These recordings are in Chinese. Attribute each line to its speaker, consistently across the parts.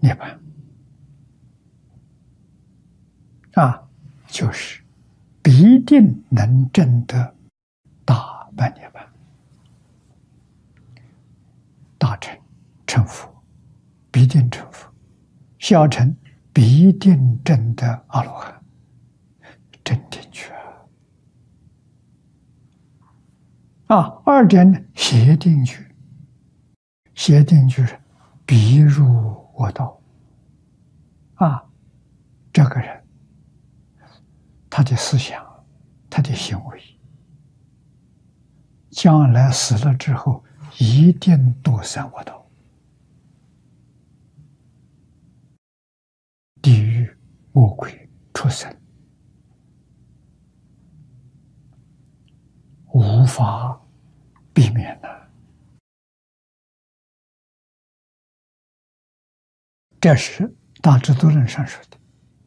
Speaker 1: 涅槃就是必定能证得大般涅槃，大乘成佛，必定成佛；小乘必定证得阿罗汉，真定去二者呢，邪定去，邪定就是必入我道这个人他的思想，他的行为，将来死了之后一定堕三恶道，地狱、恶鬼、畜生，无法避免的。这是大智度论上说的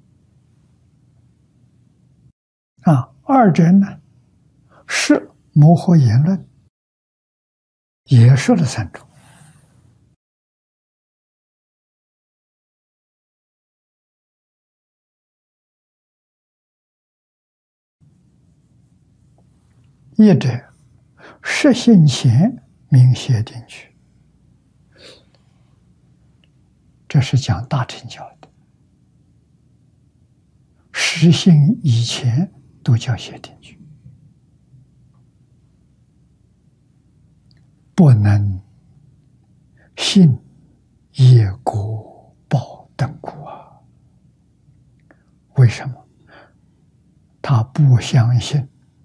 Speaker 1: 二者呢，是摩诃言论也说了三种。一者实性前明邪定去，这是讲大乘教的，实性以前都叫邪定去，不能信业果报等故为什么？他不相信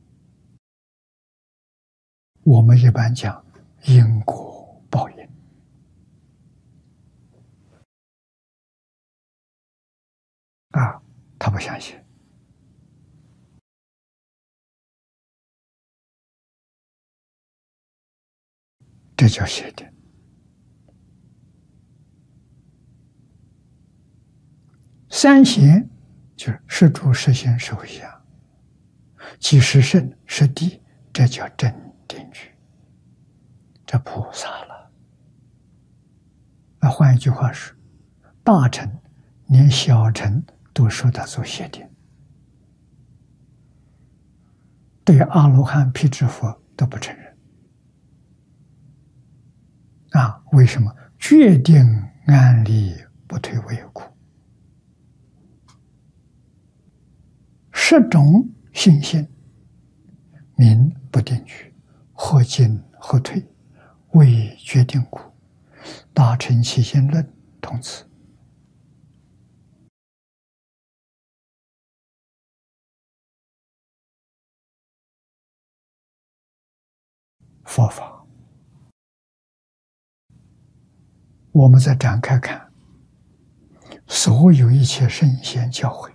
Speaker 1: 我们一般讲因果报应他不相信。这叫邪定。三贤就是实住、实行、实回向，即实圣、实地，这叫真定去，这菩萨了。换一句话说，大乘连小乘都说他做邪定，对阿罗汉、辟支佛都不承认。为什么？决定安立，不退为苦。10种信心，名不定去，何进何退，为决定苦。大乘起信论同此。佛法，我们再展开看，所有一切圣贤教诲，